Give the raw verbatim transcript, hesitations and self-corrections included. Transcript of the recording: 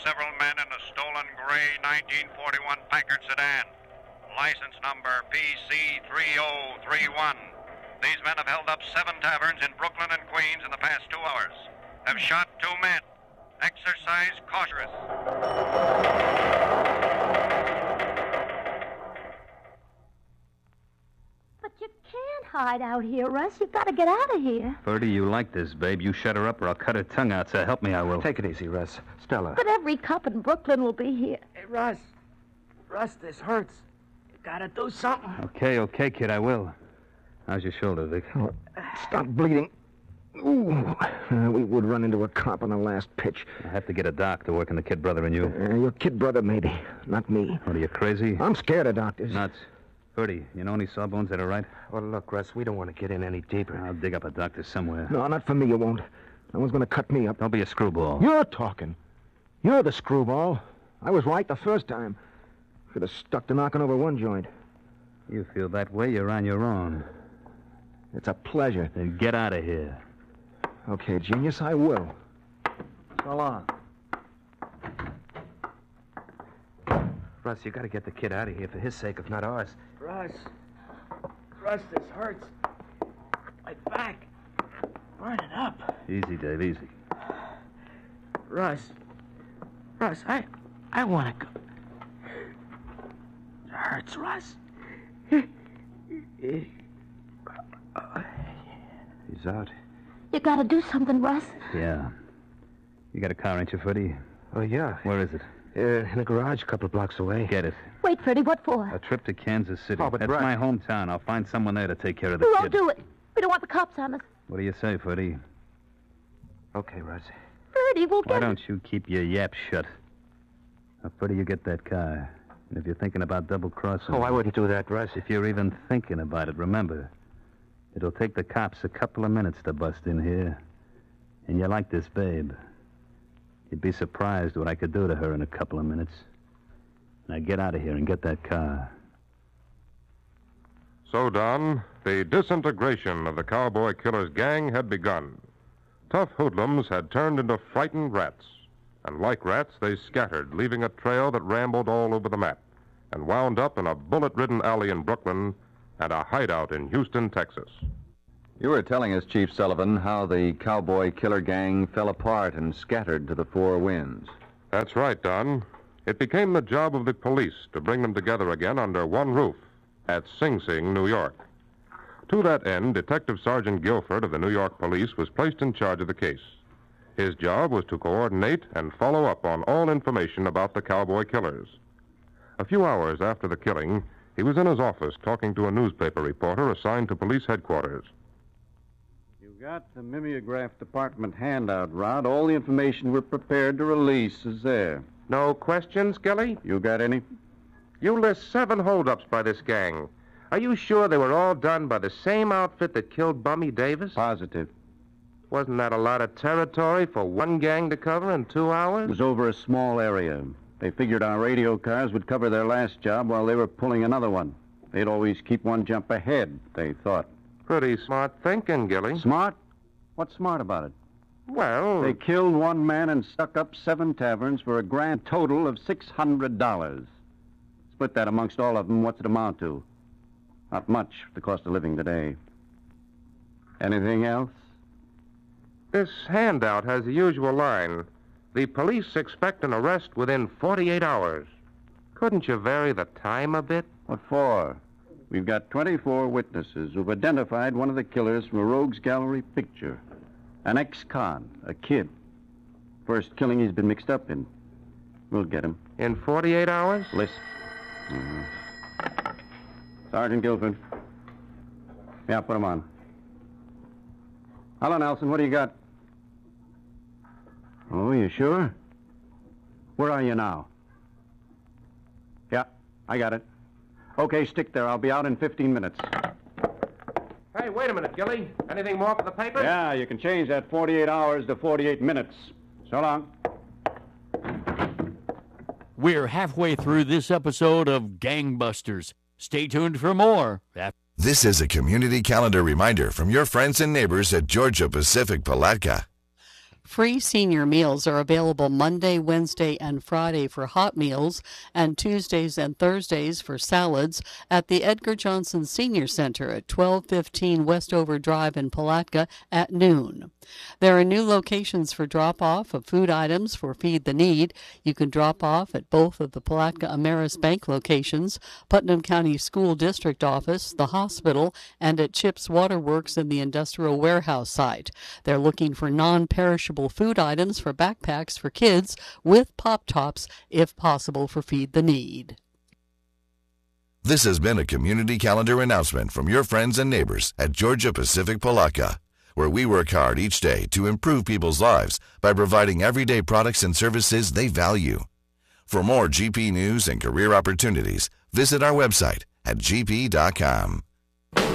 several men in a stolen gray nineteen forty-one Packard sedan. License number P C three oh three one. These men have held up seven taverns in Brooklyn and Queens in the past two hours. Have shot two men. Exercise caution. But you can't hide out here, Russ. You've got to get out of here. Ferdy, you like this, babe. You shut her up or I'll cut her tongue out, so help me, I will. Take it easy, Russ. Stella. But every cop in Brooklyn will be here. Hey, Russ. Russ, this hurts. You gotta do something. Okay, okay, kid, I will. How's your shoulder, Vic? Oh, stop bleeding. Ooh. Uh, we would run into a cop on the last pitch. I have to get a doctor working the kid brother and you. Uh, your kid brother, maybe. Not me. What, are you crazy? I'm scared of doctors. Nuts. Ferdy, you know any sawbones that are right? Well, look, Russ, we don't want to get in any deeper. I'll dig up a doctor somewhere. No, not for me, you won't. No one's going to cut me up. Don't be a screwball. You're talking. You're the screwball. I was right the first time. Should have stuck to knocking over one joint. You feel that way, you're on your own. It's a pleasure. Then get out of here. Okay, genius, I will. So long. Russ, you got to get the kid out of here for his sake, if not ours. Russ. Russ, this hurts. My back. Burning up. Easy, Dave, easy. Russ. Russ, I... I want to go. It hurts, Russ. He's out. You got to do something, Russ. Yeah. You got a car, ain't you, Ferdy? Oh, yeah. Where is it? Uh, in a garage a couple of blocks away. Get it. Wait, Freddie, what for? A trip to Kansas City. Oh, but That's Russ- my hometown. I'll find someone there to take care of the We kid. won't do it. We don't want the cops on us. What do you say, Ferdy? Okay, Russ. Freddie, we'll get... Why don't you keep your yap shut? Now, Ferdy, you get that car. And if you're thinking about double-crossing... Oh, I wouldn't do that, Russ. If you're even thinking about it, remember, it'll take the cops a couple of minutes to bust in here. And you like this babe. You'd be surprised what I could do to her in a couple of minutes. Now get out of here and get that car. So, Don, the disintegration of the Cowboy Killer's gang had begun. Tough hoodlums had turned into frightened rats. And like rats, they scattered, leaving a trail that rambled all over the map and wound up in a bullet-ridden alley in Brooklyn and a hideout in Houston, Texas. You were telling us, Chief Sullivan, how the Cowboy Killer gang fell apart and scattered to the four winds. That's right, Don. It became the job of the police to bring them together again under one roof at Sing Sing, New York. To that end, Detective Sergeant Guilford of the New York Police was placed in charge of the case. His job was to coordinate and follow up on all information about the Cowboy Killers. A few hours after the killing, he was in his office talking to a newspaper reporter assigned to police headquarters. You got the mimeograph department handout, Rod. All the information we're prepared to release is there. No questions, Gilly? You got any? You list seven holdups by this gang. Are you sure they were all done by the same outfit that killed Bummy Davis? Positive. Wasn't that a lot of territory for one gang to cover in two hours? It was over a small area. They figured our radio cars would cover their last job while they were pulling another one. They'd always keep one jump ahead, they thought. Pretty smart thinking, Gilly. Smart? What's smart about it? Well... They killed one man and stuck up seven taverns for a grand total of six hundred dollars. Split that amongst all of them, what's it amount to? Not much, the cost of living today. Anything else? This handout has the usual line. The police expect an arrest within forty-eight hours. Couldn't you vary the time a bit? What for? We've got twenty-four witnesses who've identified one of the killers from a rogues gallery picture. An ex-con, a kid. First killing he's been mixed up in. We'll get him. In forty-eight hours? Listen. Mm-hmm. Sergeant Guilford. Yeah, put him on. Hello, Nelson. What do you got? Oh, you sure? Where are you now? Yeah, I got it. Okay, stick there. I'll be out in fifteen minutes. Hey, wait a minute, Gilly. Anything more for the paper? Yeah, you can change that forty-eight hours to forty-eight minutes. So long. We're halfway through this episode of Gangbusters. Stay tuned for more. This is a community calendar reminder from your friends and neighbors at Georgia Pacific Palatka. Free senior meals are available Monday, Wednesday, and Friday for hot meals and Tuesdays and Thursdays for salads at the Edgar Johnson Senior Center at twelve fifteen Westover Drive in Palatka at noon. There are new locations for drop-off of food items for Feed the Need. You can drop off at both of the Palatka Ameris Bank locations, Putnam County School District Office, the hospital, and at Chips Waterworks in the industrial warehouse site. They're looking for non-perishable food items for backpacks for kids with Pop-Tops, if possible, for Feed the Need. This has been a community calendar announcement from your friends and neighbors at Georgia Pacific Palatka, where we work hard each day to improve people's lives by providing everyday products and services they value. For more G P news and career opportunities, visit our website at g p dot com.